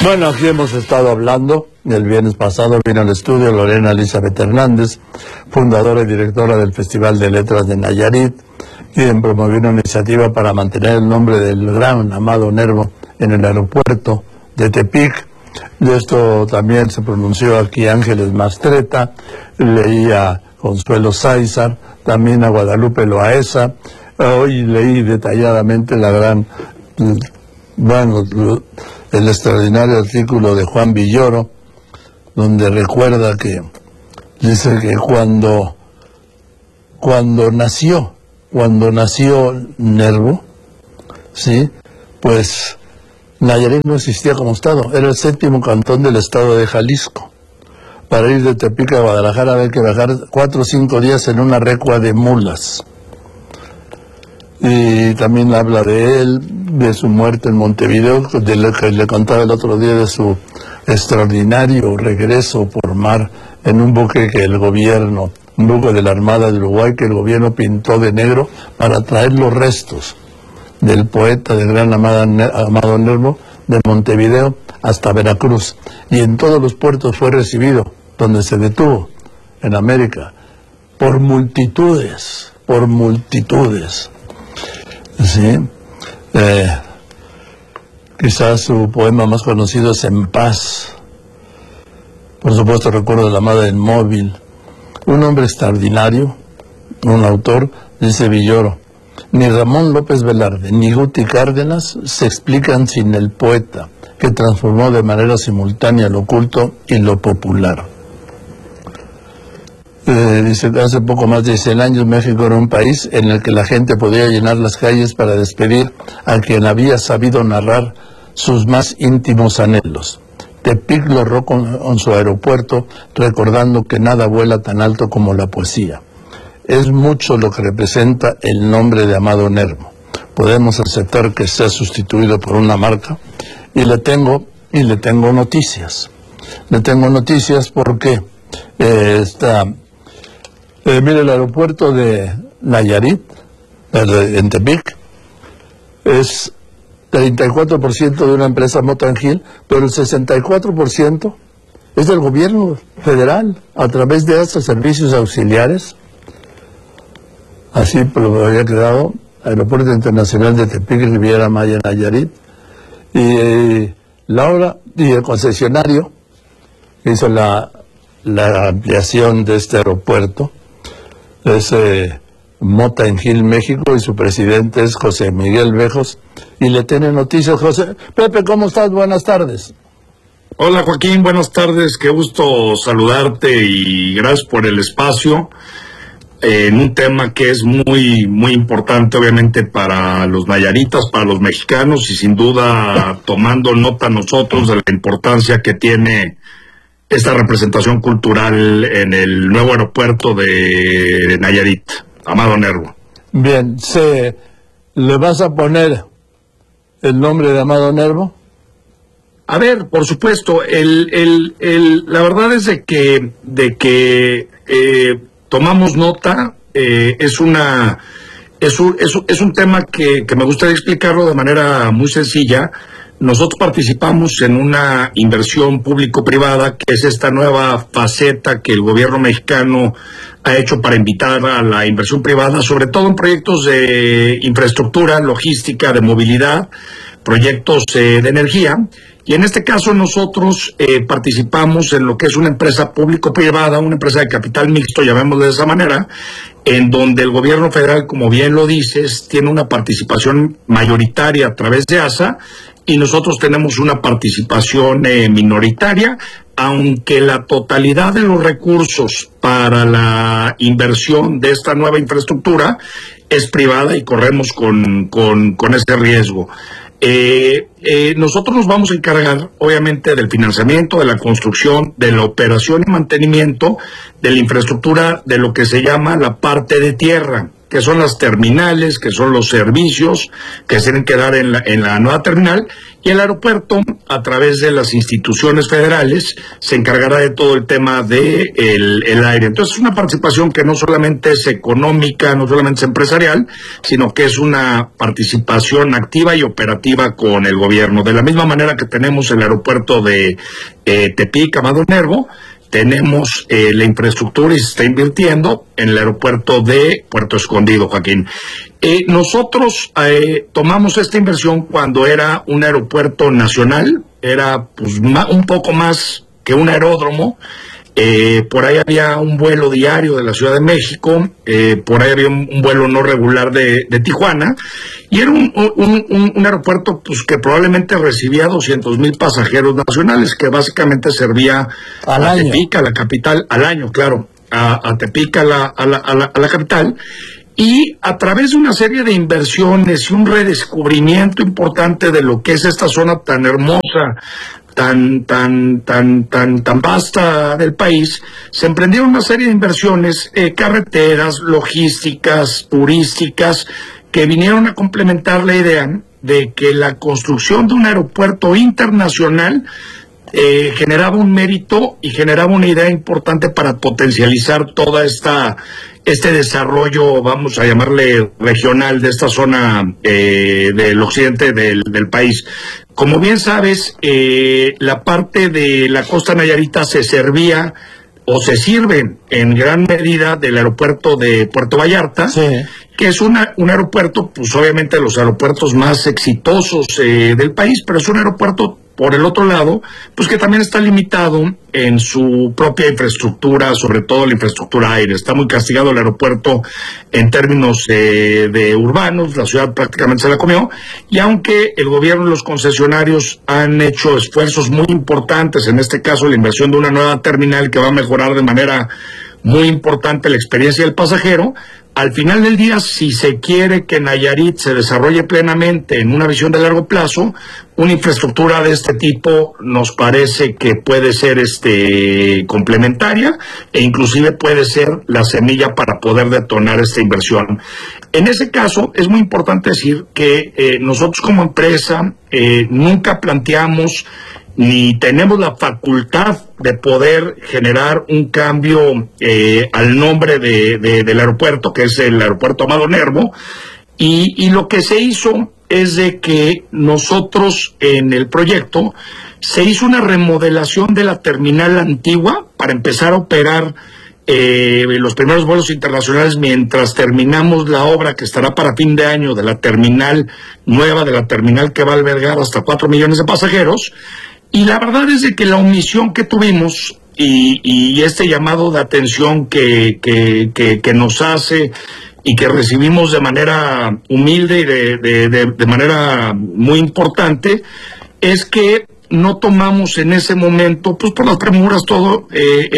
Bueno, aquí hemos estado hablando. El viernes pasado vino al estudio Lorena Elizabeth Hernández, fundadora y directora del Festival de Letras de Nayarit, quien promovió una iniciativa para mantener el nombre del gran Amado Nervo en el aeropuerto de Tepic. De esto también se pronunció aquí Ángeles Mastreta, leía Consuelo Sáizar, también a Guadalupe Loaesa. Hoy leí detalladamente el extraordinario artículo de Juan Villoro, donde recuerda que dice que cuando nació Nervo, ¿sí? Pues Nayarit no existía como estado, era el séptimo cantón del estado de Jalisco. Para ir de Tepic a Guadalajara había que bajar 4 o 5 días en una recua de mulas. Y también habla de él, de su muerte en Montevideo, de lo que le contaba el otro día, de su extraordinario regreso por mar en un buque un buque de la Armada de Uruguay, que el gobierno pintó de negro para traer los restos del poeta del gran Amado Nervo de Montevideo hasta Veracruz. Y en todos los puertos fue recibido, donde se detuvo, en América, por multitudes. Sí. Quizás su poema más conocido es En Paz. Por supuesto, recuerdo La Amada del Móvil. Un hombre extraordinario, un autor, dice Villoro: ni Ramón López Velarde ni Guti Cárdenas se explican sin el poeta, que transformó de manera simultánea lo culto y lo popular. Dice, hace poco más de 100 años México era un país en el que la gente podía llenar las calles para despedir a quien había sabido narrar sus más íntimos anhelos. Tepic lo honró con su aeropuerto, recordando que nada vuela tan alto como la poesía. Es mucho lo que representa el nombre de Amado Nervo. Podemos aceptar que sea sustituido por una marca, y le tengo noticias. Le tengo noticias porque mire, el aeropuerto de Nayarit, en Tepic, es 34% de una empresa Motangil, pero el 64% es del gobierno federal, a través de estos servicios auxiliares. Así lo había quedado Aeropuerto Internacional de Tepic, Riviera Maya, Nayarit. Y el concesionario que hizo la ampliación de este aeropuerto es Motangil México, y su presidente es José Miguel Bejos, y le tiene noticias. José Pepe, ¿cómo estás? Buenas tardes. Hola Joaquín, buenas tardes, qué gusto saludarte y gracias por el espacio en un tema que es muy, muy importante obviamente para los nayaritas, para los mexicanos, y sin duda tomando nota nosotros de la importancia que tiene esta representación cultural en el nuevo aeropuerto de Nayarit, Amado Nervo. Bien, ¿le vas a poner el nombre de Amado Nervo? A ver, por supuesto, la verdad es de que tomamos nota. Es un tema que me gustaría explicarlo de manera muy sencilla. Nosotros participamos en una inversión público-privada, que es esta nueva faceta que el gobierno mexicano ha hecho para invitar a la inversión privada, sobre todo en proyectos de infraestructura, logística, de movilidad, proyectos de energía. Y en este caso nosotros participamos en lo que es una empresa público-privada, una empresa de capital mixto, llamémoslo de esa manera, en donde el gobierno federal, como bien lo dices, tiene una participación mayoritaria a través de ASA, y nosotros tenemos una participación minoritaria, aunque la totalidad de los recursos para la inversión de esta nueva infraestructura es privada y corremos con ese riesgo. Nosotros nos vamos a encargar, obviamente, del financiamiento, de la construcción, de la operación y mantenimiento de la infraestructura, de lo que se llama la parte de tierra, que son las terminales, que son los servicios que se tienen que dar en la nueva terminal, y el aeropuerto, a través de las instituciones federales, se encargará de todo el tema de el aire. Entonces es una participación que no solamente es económica, no solamente es empresarial, sino que es una participación activa y operativa con el gobierno. De la misma manera que tenemos el aeropuerto de Tepic, Amado Nervo, tenemos la infraestructura y se está invirtiendo en el aeropuerto de Puerto Escondido, Joaquín. Nosotros tomamos esta inversión cuando era un aeropuerto nacional, era pues un poco más que un aeródromo. Por ahí había un vuelo diario de la Ciudad de México, por ahí había un vuelo no regular de Tijuana, y era un aeropuerto pues que probablemente recibía 200,000 pasajeros nacionales, que básicamente servía a Tepic, a la capital, al año, claro, a Tepic, a la capital. Y a través de una serie de inversiones y un redescubrimiento importante de lo que es esta zona tan hermosa, tan vasta del país, se emprendieron una serie de inversiones, carreteras, logísticas, turísticas, que vinieron a complementar la idea de que la construcción de un aeropuerto internacional generaba un mérito y generaba una idea importante para potencializar toda este desarrollo, vamos a llamarle regional, de esta zona del occidente del país. Como bien sabes, la parte de la costa nayarita se servía o se sirve en gran medida del aeropuerto de Puerto Vallarta, sí, que es un aeropuerto, pues obviamente de los aeropuertos más exitosos del país, pero es un aeropuerto, por el otro lado, pues que también está limitado en su propia infraestructura, sobre todo la infraestructura aérea. Está muy castigado el aeropuerto en términos de urbanos, la ciudad prácticamente se la comió, y aunque el gobierno y los concesionarios han hecho esfuerzos muy importantes, en este caso la inversión de una nueva terminal que va a mejorar de manera muy importante la experiencia del pasajero, al final del día, si se quiere que Nayarit se desarrolle plenamente en una visión de largo plazo, una infraestructura de este tipo nos parece que puede ser complementaria e inclusive puede ser la semilla para poder detonar esta inversión. En ese caso, es muy importante decir que nosotros como empresa nunca planteamos ni tenemos la facultad de poder generar un cambio al nombre del aeropuerto, que es el aeropuerto Amado Nervo, y lo que se hizo es de que nosotros en el proyecto se hizo una remodelación de la terminal antigua para empezar a operar los primeros vuelos internacionales mientras terminamos la obra que estará para fin de año de la terminal nueva, de la terminal que va a albergar hasta 4 millones de pasajeros. Y la verdad es de que la omisión que tuvimos y este llamado de atención que nos hace y que recibimos de manera humilde y de manera muy importante, es que no tomamos en ese momento, pues por las premuras, todo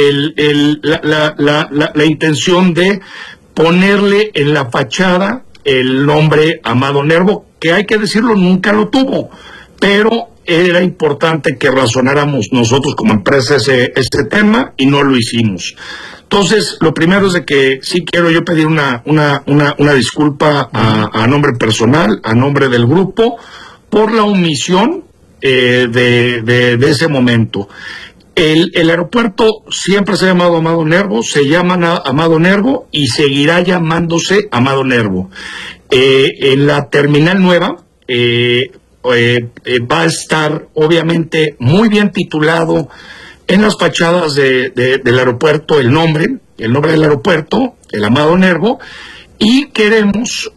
la intención de ponerle en la fachada el nombre Amado Nervo, que hay que decirlo, nunca lo tuvo, pero era importante que razonáramos nosotros como empresa este tema y no lo hicimos. Entonces, lo primero es de que sí quiero yo pedir una disculpa a nombre personal, a nombre del grupo, por la omisión de ese momento. El aeropuerto siempre se ha llamado Amado Nervo, se llama Amado Nervo y seguirá llamándose Amado Nervo. En la terminal nueva va a estar obviamente muy bien titulado en las fachadas del aeropuerto el nombre del aeropuerto, el Amado Nervo, y queremos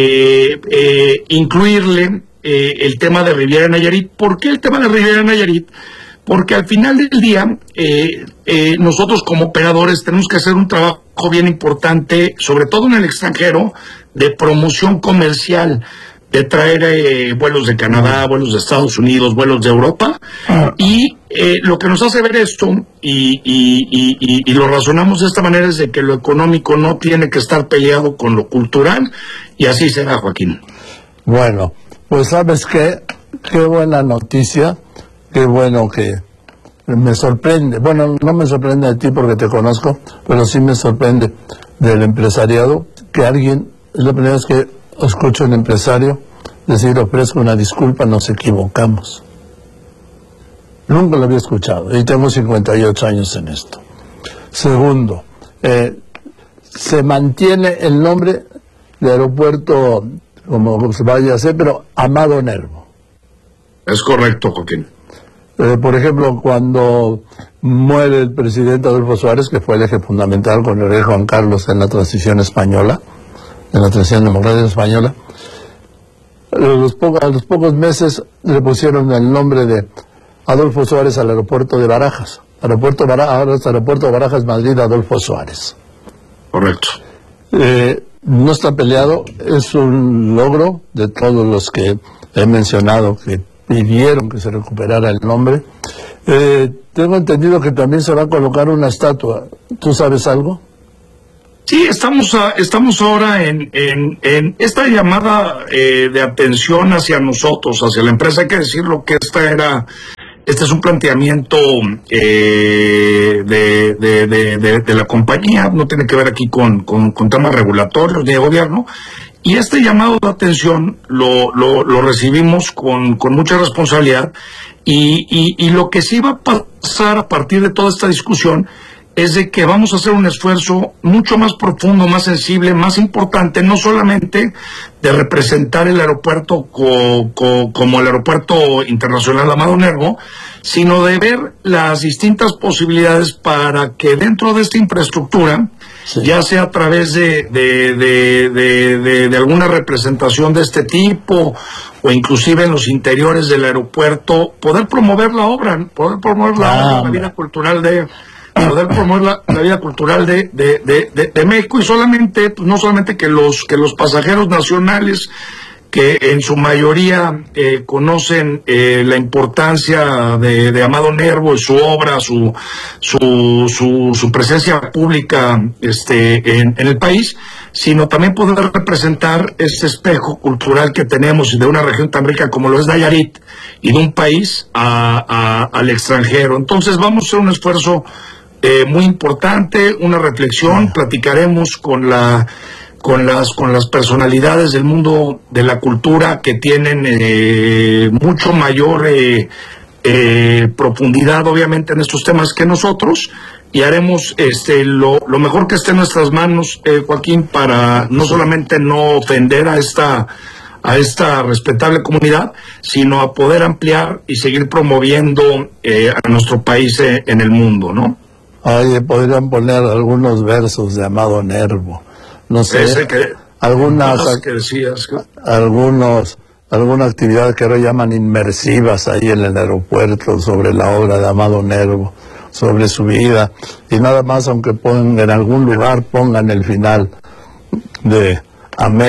incluirle el tema de Riviera Nayarit. ¿Por qué el tema de Riviera Nayarit? Porque al final del día nosotros como operadores tenemos que hacer un trabajo bien importante, sobre todo en el extranjero, de promoción comercial, de traer vuelos de Canadá, vuelos de Estados Unidos, vuelos de Europa, y lo que nos hace ver esto, y lo razonamos de esta manera, es de que lo económico no tiene que estar peleado con lo cultural, y así será, Joaquín. Bueno, pues ¿sabes qué? Qué buena noticia, qué bueno que me sorprende. Bueno, no me sorprende de ti porque te conozco, pero sí me sorprende del empresariado que alguien Es la primera vez que escucho a un empresario decir: ofrezco una disculpa, nos equivocamos. Nunca lo había escuchado y tengo 58 años en esto. Segundo, se mantiene el nombre de aeropuerto como se vaya a hacer, pero Amado Nervo. Es correcto, Joaquín. Por ejemplo, cuando muere el presidente Adolfo Suárez, que fue el eje fundamental con el rey Juan Carlos en la transición española, en la transición democrática española, a los pocos meses le pusieron el nombre de Adolfo Suárez al aeropuerto de Barajas. Ahora es Aeropuerto de Barajas, Madrid, Adolfo Suárez. Correcto. No está peleado, es un logro de todos los que he mencionado que pidieron que se recuperara el nombre. Tengo entendido que también se va a colocar una estatua. ¿Tú sabes algo? Sí, estamos ahora en esta llamada de atención hacia nosotros, hacia la empresa. Hay que decirlo que este es un planteamiento de la compañía, no tiene que ver aquí con temas regulatorios de gobierno. Y este llamado de atención lo recibimos con mucha responsabilidad y lo que sí va a pasar a partir de toda esta discusión es de que vamos a hacer un esfuerzo mucho más profundo, más sensible, más importante, no solamente de representar el aeropuerto como el Aeropuerto Internacional Amado Nervo, sino de ver las distintas posibilidades para que dentro de esta infraestructura, sí, ya sea a través de alguna representación de este tipo o inclusive en los interiores del aeropuerto, poder promover la obra, la vida cultural de México, y solamente, pues no solamente que los pasajeros nacionales, que en su mayoría conocen la importancia de Amado Nervo y su obra, su presencia pública en el país, sino también poder representar este espejo cultural que tenemos de una región tan rica como lo es Nayarit y de un país al extranjero. Entonces vamos a hacer un esfuerzo muy importante, una reflexión. Platicaremos con las personalidades del mundo de la cultura que tienen mucho mayor profundidad, obviamente, en estos temas que nosotros, y haremos lo mejor que esté en nuestras manos, Joaquín, para no solamente no ofender a esta respetable comunidad, sino a poder ampliar y seguir promoviendo a nuestro país en el mundo, ¿no? Oye, podrían poner algunos versos de Amado Nervo. No sé, alguna actividad que ahora llaman inmersivas ahí en el aeropuerto sobre la obra de Amado Nervo, sobre su vida, y nada más, aunque pongan en algún lugar, pongan el final de amé,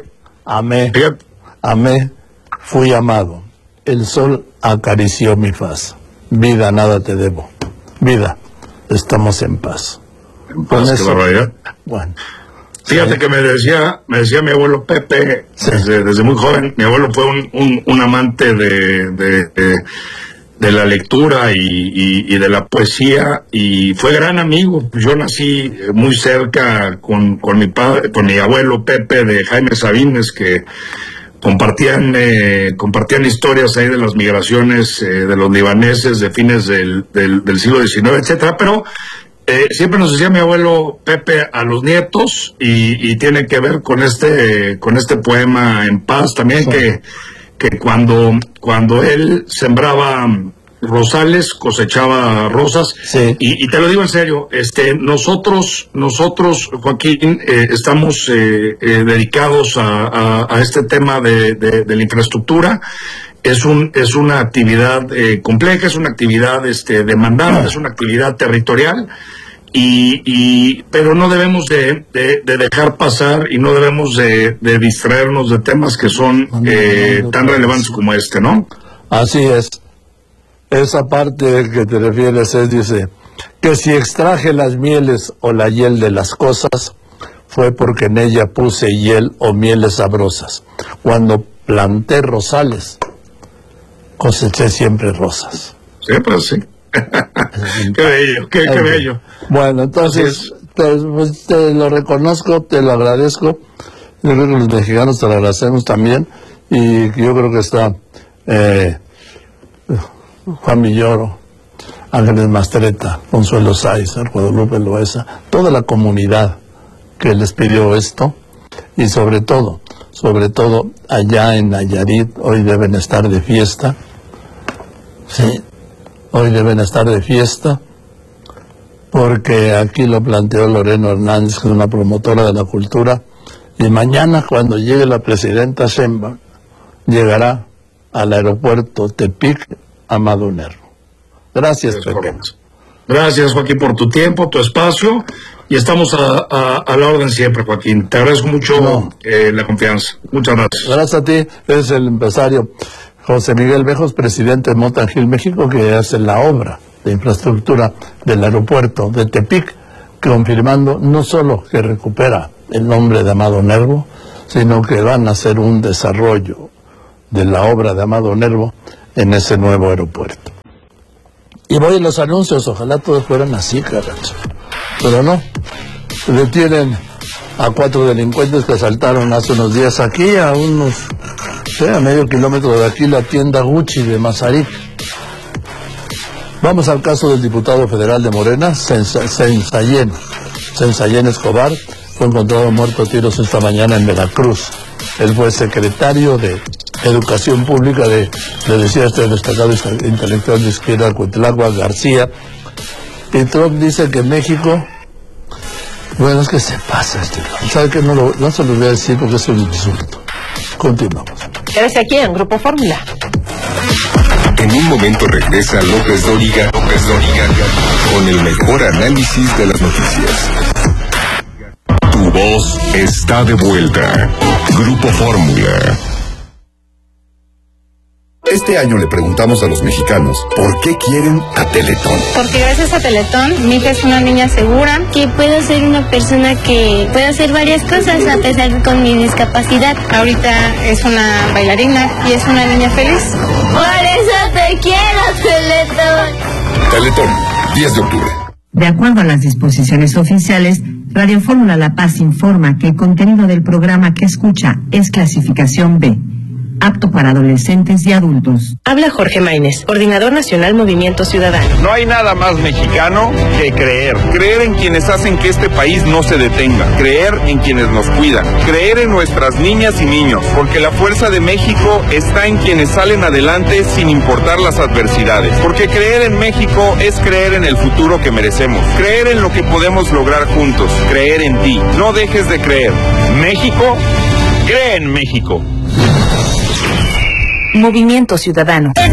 amé, fui amado, el sol acarició mi faz, vida, nada te debo, vida, estamos en paz. Con eso, bueno. Fíjate que me decía mi abuelo Pepe, sí, desde muy joven. Mi abuelo fue un amante de la lectura y de la poesía, y fue gran amigo. Yo nací muy cerca con mi padre, con mi abuelo Pepe, de Jaime Sabines, que compartían historias ahí de las migraciones de los libaneses de fines del siglo XIX, etcétera. Pero siempre nos decía mi abuelo Pepe a los nietos, y tiene que ver con este poema En Paz también, sí, que cuando él sembraba rosales, cosechaba rosas, sí. Y te lo digo en serio, nosotros Joaquín, estamos dedicados a este tema de la infraestructura. Es una actividad compleja, es una actividad demandada, es una actividad territorial, pero no debemos de dejar pasar, y no debemos de distraernos de temas que son tan relevantes como ¿no? Así es. Esa parte que te refieres dice que si extraje las mieles o la hiel de las cosas, fue porque en ella puse hiel o mieles sabrosas. Cuando planté rosales, coseché siempre rosas. Siempre, sí. Qué bello, qué bello. Bueno, entonces te lo reconozco, te lo agradezco. Yo creo que los mexicanos te lo agradecemos también, y yo creo que está Juan Villoro, Ángeles Mastreta, Consuelo Sáiz, Guadalupe Loaiza, toda la comunidad que les pidió esto, y sobre todo allá en Nayarit, hoy deben estar de fiesta. Sí, hoy deben estar de fiesta, porque aquí lo planteó Lorena Hernández, que es una promotora de la cultura, y mañana, cuando llegue la presidenta Sheinbaum, llegará al aeropuerto Tepic Amado Nervo. Gracias, Pepe. Gracias, Joaquín, por tu tiempo, tu espacio, y estamos a la orden siempre, Joaquín. Te agradezco mucho la confianza. Muchas gracias. Gracias a ti. Es el empresario José Miguel Bejos, presidente de Motangil México, que hace la obra de infraestructura del aeropuerto de Tepic, confirmando no solo que recupera el nombre de Amado Nervo, sino que van a hacer un desarrollo de la obra de Amado Nervo en ese nuevo aeropuerto. Y voy a los anuncios, ojalá todos fueran así, caracho. Pero no. Detienen a 4 delincuentes que asaltaron hace unos días aquí, a medio kilómetro de aquí, la tienda Gucci de Mazarik. Vamos al caso del diputado federal de Morena, Sensayén Escobar. Fue encontrado muerto a tiros esta mañana en Veracruz. Él fue secretario de Educación Pública le decía este destacado intelectual de izquierda, Cuitlagua García. Y Trump dice que México, bueno, es que se pasa ¿sabe qué? No se lo voy a decir porque es un insulto. Continuamos. Quédese aquí en Grupo Fórmula. En un momento regresa López Dóriga con el mejor análisis de las noticias. Tu voz está de vuelta. Grupo Fórmula. Este año le preguntamos a los mexicanos por qué quieren a Teletón. Porque gracias a Teletón, mi hija es una niña segura. Que puedo ser una persona que puede hacer varias cosas a pesar de con mi discapacidad. Ahorita es una bailarina y es una niña feliz. Por eso te quiero, Teletón. Teletón, 10 de octubre. De acuerdo a las disposiciones oficiales, Radio Fórmula La Paz informa que el contenido del programa que escucha es clasificación B, apto para adolescentes y adultos. Habla Jorge Maínez, Coordinador Nacional Movimiento Ciudadano. No hay nada más mexicano que creer. Creer en quienes hacen que este país no se detenga. Creer en quienes nos cuidan. Creer en nuestras niñas y niños. Porque la fuerza de México está en quienes salen adelante sin importar las adversidades. Porque creer en México es creer en el futuro que merecemos. Creer en lo que podemos lograr juntos. Creer en ti. No dejes de creer. México, cree en México. Movimiento Ciudadano. En